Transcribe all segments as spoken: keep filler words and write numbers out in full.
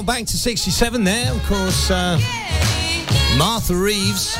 back to sixty-seven there. Of course, uh, Martha Reeves.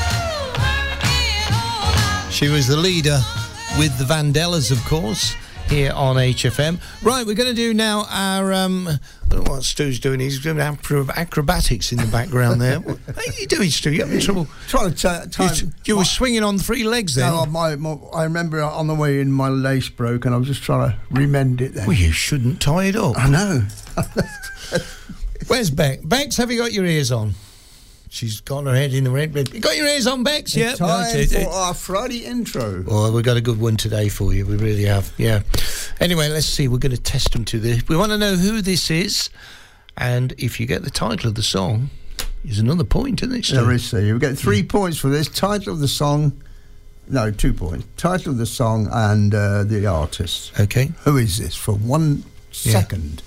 She was the leader with the Vandellas, of course, here on H F M. Right, we're going to do now our... Um, I don't know what Stu's doing. He's doing acrobatics in the background there. What are you doing, Stu? You're having trouble... Trying to t- time... You, you were swinging on three legs then. No, my, my, I remember on the way in my lace broke and I was just trying to remend it then. Well, you shouldn't tie it up. I know. Where's Beck? Bex, have you got your ears on? She's got her head in the red. You got your ears on, Bex? Yeah. Time no, for our Friday intro. Oh, we've got a good one today for you. We really have. Yeah. Anyway, let's see. We're going to test them to this. We want to know who this is, and if you get the title of the song, is another point, isn't it, Stu? There is. So you get three yeah. points for this. Title of the song. No, two points. Title of the song and uh, the artist. Okay. Who is this? For one yeah. second.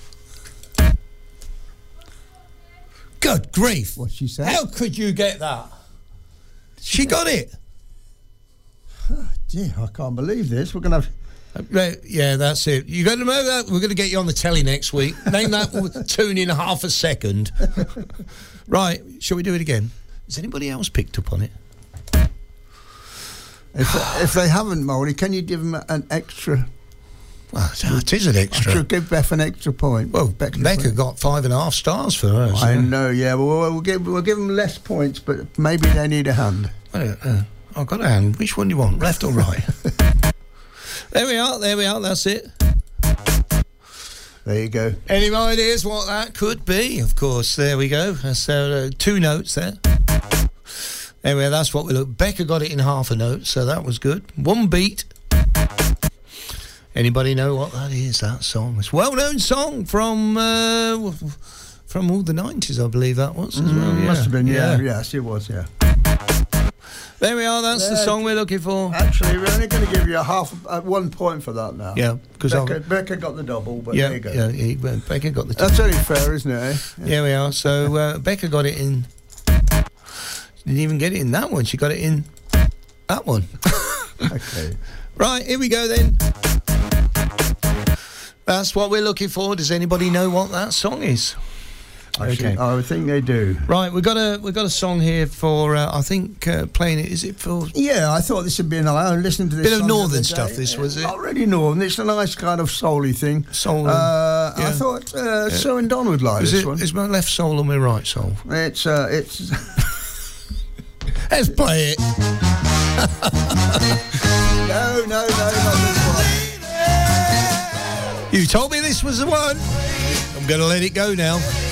Good grief. What she said? How could you get that? She, she got it. Oh, dear, I can't believe this. We're going to have... Uh, yeah, that's it. You got to know that? We're going to get you on the telly next week. Name that tune in half a second. Right, shall we do it again? Has anybody else picked up on it? If, if they haven't, Molly, can you give them an extra... Well, it is an extra. I should give Beth an extra point. Well, Becca, Becca got five and a half stars for her. I it? know, yeah. Well, we'll give, we'll give them less points, but maybe they need a hand. Well, uh, I've got a hand. Which one do you want, left or right? There we are, there we are, that's it. There you go. Any ideas what that could be? Of course, there we go. That's uh, two notes there. Anyway, that's what we look. Becca got it in half a note, so that was good. One beat. Anybody know what that is, that song? It's a well-known song from uh, from all the nineties, I believe that was as well. Mm, yeah. Must have been, yeah. yeah. Yes, it was, yeah. There we are, that's there, the song we're looking for. Actually, we're only going to give you a half, uh, one point for that now. Yeah, because Becca, Becca got the double, but yeah, there you go. Yeah, he, Becca got the double. That's only fair, isn't it? Eh? Yeah. yeah, we are. So uh, Becca got it in... She didn't even get it in that one. She got it in that one. Okay. Right, here we go then. That's what we're looking for. Does anybody know what that song is? Actually, okay, I think they do. Right, we've got a we've got a song here for. Uh, I think uh, playing it. Is it for? Yeah, I thought this would be an. I listened to this. Bit of song northern stuff. This was it. Not really northern. It's a nice kind of soul-y thing. Soul. Uh, yeah. I thought uh, yeah. Sue and Don would like is this it, one. Is my left soul or my right soul? It's uh, it's. Let's play it. no, no, no, not this one. You told me this was the one. I'm going to let it go now.